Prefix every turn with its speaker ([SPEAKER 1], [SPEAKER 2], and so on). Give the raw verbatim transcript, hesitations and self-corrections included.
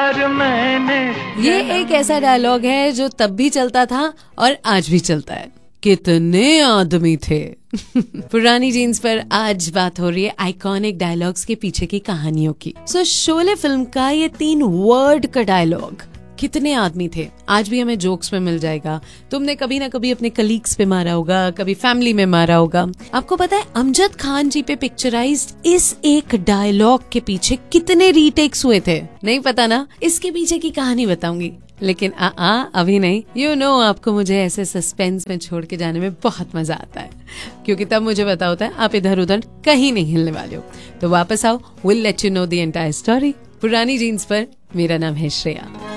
[SPEAKER 1] प्यार मैंने।
[SPEAKER 2] ये एक ऐसा डायलॉग है जो तब भी चलता था और आज भी चलता है। कितने आदमी थे। पुरानी जीन्स पर आज बात हो रही है आइकॉनिक डायलॉग्स के पीछे की कहानियों की। सो शोले फिल्म का ये तीन वर्ड का डायलॉग, कितने आदमी थे, आज भी हमें जोक्स में मिल जाएगा। तुमने कभी ना कभी अपने कलीग्स पे मारा होगा, कभी फैमिली में मारा होगा। आपको पता है अमजद खान जी पे पिक्चराइज्ड इस एक डायलॉग के पीछे कितने रीटेक्स हुए थे? नहीं पता ना? इसके पीछे की कहानी बताऊंगी, लेकिन आ, आ अभी नहीं। यू नो आपको मुझे ऐसे सस्पेंस में छोड़ के जाने में बहुत मजा आता है, क्योंकि तब मुझे पता होता है आप इधर उधर कहीं नहीं हिलने वाले हो। तो वापस आओ, will let you know the entire story. पुरानी जीन्स पर मेरा नाम है श्रेया।